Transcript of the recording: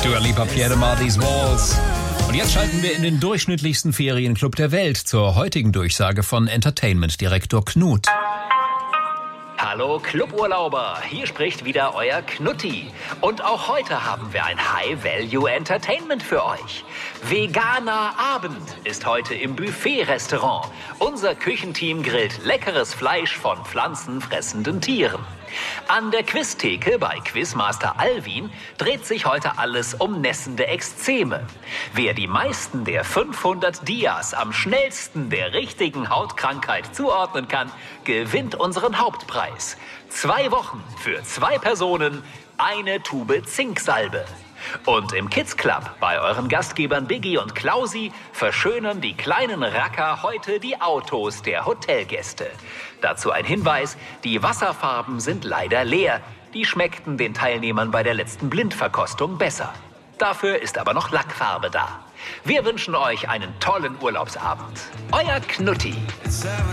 Dua Lipa, Pierre de Mar, These Walls. Und jetzt schalten wir in den durchschnittlichsten Ferienclub der Welt zur heutigen Durchsage von Entertainment-Direktor Knut. Hallo Cluburlauber, hier spricht wieder euer Knutti. Und auch heute haben wir ein High-Value-Entertainment für euch. Veganer Abend ist heute im Buffet-Restaurant. Unser Küchenteam grillt leckeres Fleisch von pflanzenfressenden Tieren. An der Quiztheke bei Quizmaster Alvin dreht sich heute alles um nässende Ekzeme. Wer die meisten der 500 Dias am schnellsten der richtigen Hautkrankheit zuordnen kann, gewinnt unseren Hauptpreis. 2 Wochen für 2 Personen, eine Tube Zinksalbe. Und im Kids Club bei euren Gastgebern Biggie und Klausi verschönern die kleinen Racker heute die Autos der Hotelgäste. Dazu ein Hinweis, die Wasserfarben sind leider leer. Die schmeckten den Teilnehmern bei der letzten Blindverkostung besser. Dafür ist aber noch Lackfarbe da. Wir wünschen euch einen tollen Urlaubsabend. Euer Knutti.